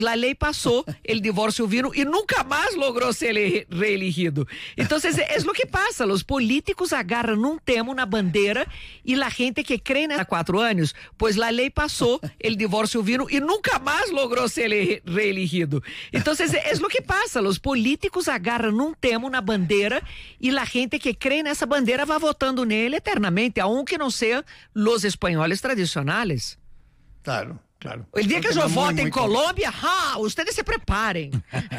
La ley pasó, el divorcio vino y nunca más logró ser reelegido. Entonces, es lo que pasa, los políticos agarran un tema, una bandera, y la gente que cree en 4 años, pues la ley pasó, el divorcio vino y nunca más logró ser reelegido. Entonces, es lo que pasa, los políticos agarran un tema, una bandera, y la gente que cree en esa bandera va votando en él eternamente, aunque no sean los españoles tradicionales. Claro. Claro. El día que yo vote en Colombia, ustedes se preparen.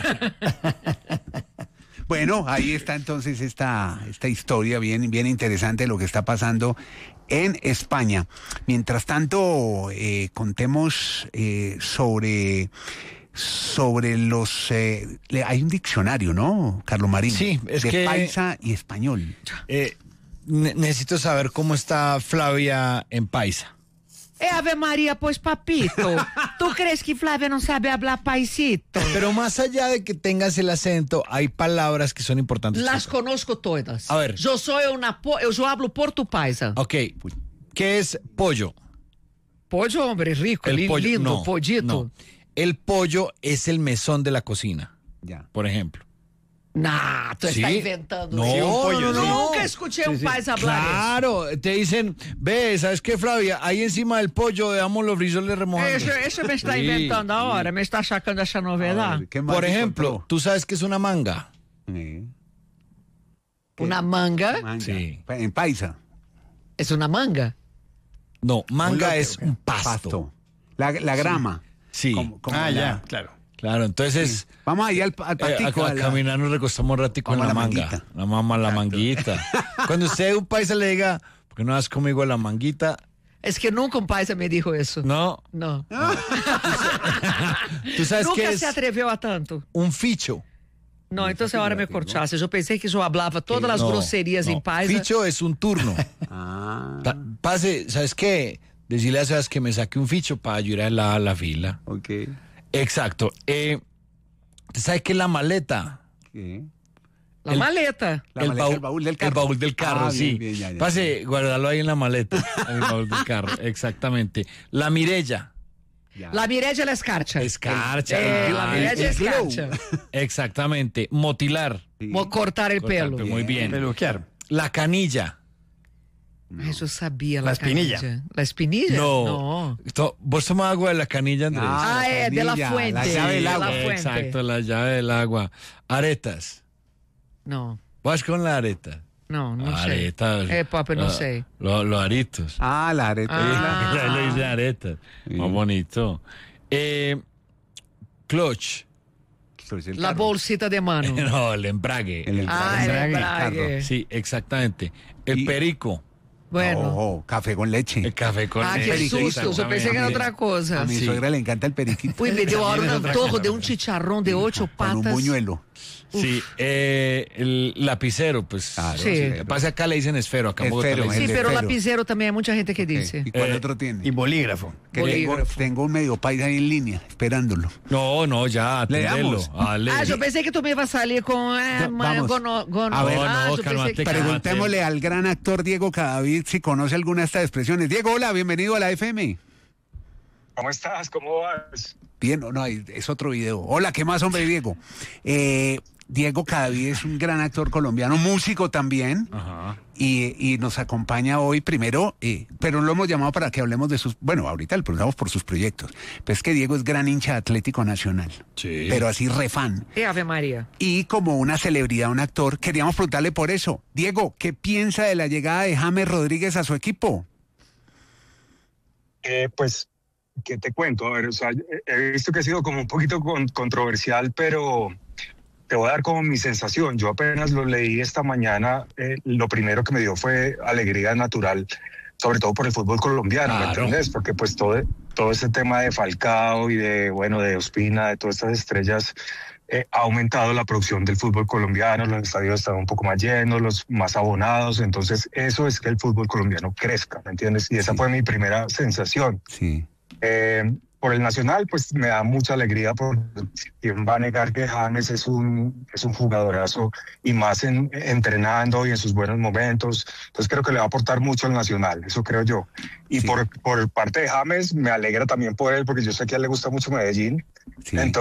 Bueno, ahí está entonces esta historia bien interesante de lo que está pasando en España. Mientras tanto, contemos sobre los... hay un diccionario, ¿no, Carlos Marín? Sí, es de que... paisa y español. Necesito saber cómo está Flavia en paisa. Ave María, pues papito, ¿tú crees que Flavia no sabe hablar paisito? Pero más allá de que tengas el acento, hay palabras que son importantes. Las conozco todas. A ver. Yo hablo portupaisa. Ok, ¿qué es pollo? Pollo, hombre, rico, lindo, no, pollito. No. El pollo es el mesón de la cocina, Ya. por ejemplo. Nah, tú estás inventando. No, eso. no. Nunca escuché un paisa hablar eso. Claro, te dicen, ve, ¿sabes qué, Flavia? Ahí encima del pollo dejamos los frijoles remojados. Eso me está inventando ahora, me está sacando esa novedad. ¿Qué más Por encontró? ejemplo, ¿tú sabes qué es una manga? ¿Una manga? Manga. Sí. En paisa. ¿Es una manga? No, manga es un pasto. La grama. Sí. Como ya, claro. Claro, entonces... Vamos ahí al patico. A caminar nos recostamos un ratico en Vamos la a la manga. manguita. La mamá, la manguita. Cuando usted un paisa le diga, ¿por qué no vas conmigo a la manguita? Es que nunca un paisa me dijo eso. No. ¿Tú sabes qué Nunca es se atrevió a tanto. un ficho? No, entonces ahora me corchaste. Yo pensé que yo hablaba todas las groserías en paisa. Ficho es un turno. Pase, ¿sabes qué? Decirle a Sebas que me saque un ficho para ayudar a la fila. Ok. Exacto. ¿Sabes qué es la maleta? ¿Qué? La maleta. El baúl del carro. El baúl del carro, sí. Bien, ya. Pase, guárdalo ahí en la maleta. En el baúl del carro, exactamente. La mirella. Ya. La Mireya la escarcha. Escarcha. La Mireya escarcha. Exactamente. Motilar. Sí. Cortar el pelo. Muy bien. Peluquear. La canilla. Ay, yo sabía La espinilla. canilla. ¿La espinilla? No. ¿Vos tomás agua de la canilla, Andrés? De la canilla, fuente. la llave del de agua. la fuente. Exacto, la llave del agua. Aretas. No, ¿Vas con la areta? no sé. Aretas. Papi, no sé. Los aritos. La areta. Ya le dice aretas. Sí. Más bonito. Clutch. La bolsita de mano. No, el embrague. El el embrague. Sí, exactamente. El Y- perico. Bueno. Café con leche. El café con Qué leche. susto. Yo pensé que era otra A cosa. mi Sí. suegra le encanta el periquito. Uy, me dio ahora un antojo de un chicharrón de 8 patas. Con un buñuelo. Sí, el lapicero, pues. Claro, Sí. Pasa acá le dicen esfero, acá en Bogotá Esfero, le Sí, dicen- el pero esfero. lapicero también hay mucha gente que dice. ¿Y cuál otro tiene? Y bolígrafo. Que bolígrafo. tengo un medio paisa ahí en línea, esperándolo. No, ya, Le atendelo. damos. Dale. Yo pensé que tú me ibas a salir con... Vamos. A ver, yo cálmate, pensé que... Preguntémosle al gran actor Diego Cadavid si conoce alguna de estas expresiones. Diego, hola, bienvenido a la FM. ¿Cómo estás? ¿Cómo vas? Bien, no, es otro video. Hola, ¿qué más, hombre, Diego? Diego Cadavid es un gran actor colombiano, músico también, Ajá. y nos acompaña hoy primero, pero lo hemos llamado para que hablemos de sus, bueno, ahorita le preguntamos por sus proyectos, pero es que Diego es gran hincha de Atlético Nacional, Sí. pero así refan. Ave María. Y como una celebridad, un actor, queríamos preguntarle por eso. Diego, ¿qué piensa de la llegada de James Rodríguez a su equipo? Pues, ¿qué te cuento? A ver, o sea, he visto que ha sido como un poquito controversial, pero te voy a dar como mi sensación. Yo apenas lo leí esta mañana, lo primero que me dio fue alegría natural, sobre todo por el fútbol colombiano, ¿me Claro. entiendes? Porque pues todo ese tema de Falcao y de Ospina, de todas estas estrellas, ha aumentado la producción del fútbol colombiano, los estadios están un poco más llenos, los más abonados, entonces eso es que el fútbol colombiano crezca, ¿me entiendes? Y esa fue mi primera sensación. Sí. por el Nacional, pues me da mucha alegría porque quién va a negar que James es un jugadorazo y más entrenando y en sus buenos momentos. Entonces creo que le va a aportar mucho al Nacional, eso creo yo. Y Sí. por parte de James me alegra también por él porque yo sé que a él le gusta mucho Medellín. Sí. Entonces,